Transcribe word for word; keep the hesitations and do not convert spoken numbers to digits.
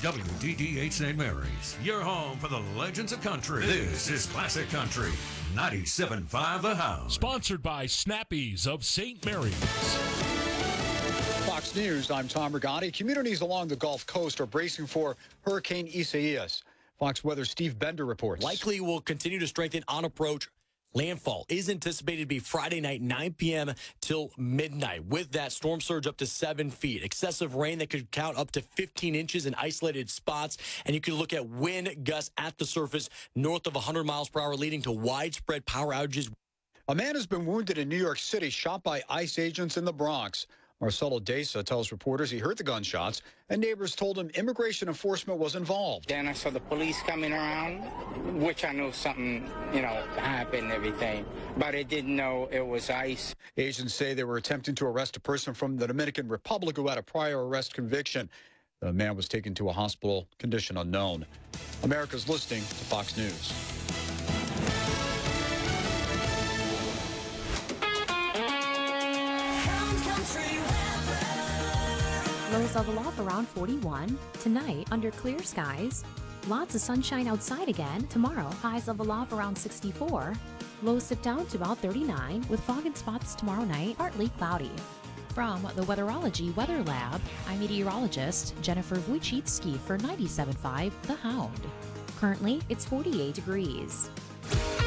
W D D H Saint Mary's, your home for the legends of country. This is Classic Country, ninety-seven point five The Hound. Sponsored by Snappies of Saint Mary's. Fox News, I'm Tom Rigotti. Communities along the Gulf Coast are bracing for Hurricane Isaias. Fox Weather Steve Bender reports. Likely will continue to strengthen on approach. Landfall is anticipated to be Friday night, nine p.m. till midnight. With that, storm surge up to seven feet. Excessive rain that could count up to fifteen inches in isolated spots. And you can look at wind gusts at the surface north of one hundred miles per hour, leading to widespread power outages. A man has been wounded in New York City, shot by ICE agents in the Bronx. Marcelo Deza tells reporters he heard the gunshots, and neighbors told him immigration enforcement was involved. Then I saw the police coming around, which I knew something, you know, happened and everything, but I didn't know it was ICE. Agents say they were attempting to arrest a person from the Dominican Republic who had a prior arrest conviction. The man was taken to a hospital, condition unknown. America's listening to Fox News. Lows level off around forty-one. Tonight, under clear skies. Lots of sunshine outside again. Tomorrow, highs level off around sixty-four. Lows dip down to about thirty-nine, with fog in spots tomorrow night, partly cloudy. From the Weatherology Weather Lab, I'm meteorologist Jennifer Wojcicki for ninety-seven point five The Hound. Currently, it's forty-eight degrees.